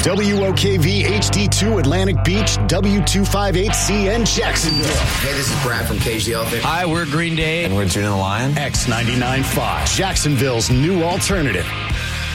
WOKV HD2 Atlantic Beach, W258CN Jacksonville. Hey, this is Brad from Cage the Elephant. Hi, we're Green Day. And we're Juno the Lion. X99.5, Jacksonville's new alternative.